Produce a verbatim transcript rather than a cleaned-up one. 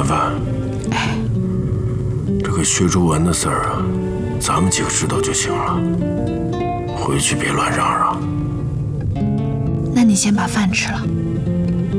凡凡， 哎， 这个薛竹文的事儿啊，咱们几个知道就行了，回去别乱嚷嚷。 那你先把饭吃了。